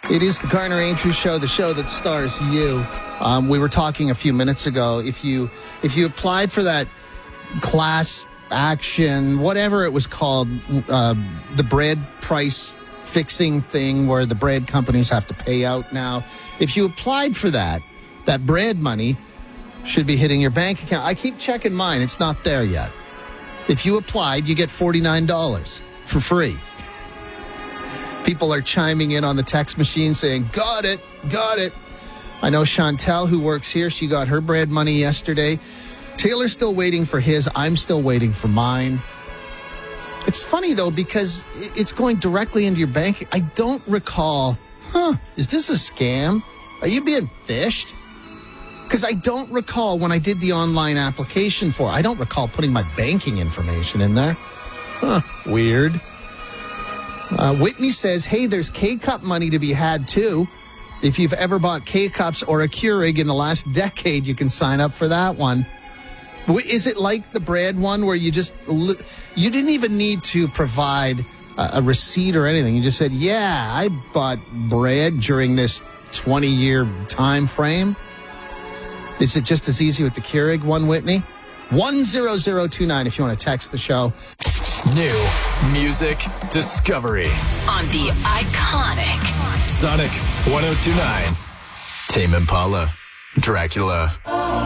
It is the Garner Andrews Show, the show that stars you. We were talking a few minutes ago. If you applied for that class action, whatever it was called, the bread price fixing thing where the bread companies have to pay out now. If you applied for that bread money should be hitting your bank account. I keep checking mine. It's not there yet. If you applied, you get $49 for free. People are chiming in on the text machine saying, got it. I know Chantel, who works here, she got her bread money yesterday. Taylor's still waiting for his. I'm still waiting for mine. It's funny, though, because it's going directly into your bank. I don't recall, is this a scam? Are you being phished? Because I don't recall when I did the online application for it, I don't recall putting my banking information in there. Weird. Whitney says, hey, there's K-Cup money to be had, too. If you've ever bought K-Cups or a Keurig in the last decade, you can sign up for that one. Is it like the bread one where you didn't even need to provide a receipt or anything? You just said, yeah, I bought bread during this 20-year time frame. Is it just as easy with the Keurig one, Whitney? 10029 if you want to text the show. New music discovery on the iconic Sonic 102.9. Tame Impala, Dracula.